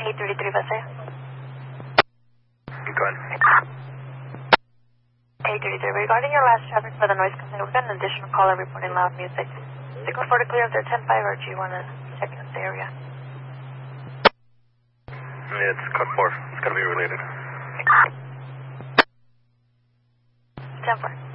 833 Paseo. Go ahead. 833, regarding your last traffic for the noise complaint, we've got an additional caller reporting loud music. Signal 4 to clear up there, 10-5, or do you want to check out the area? Yeah, it's code 4. It's got to be related. 10-4.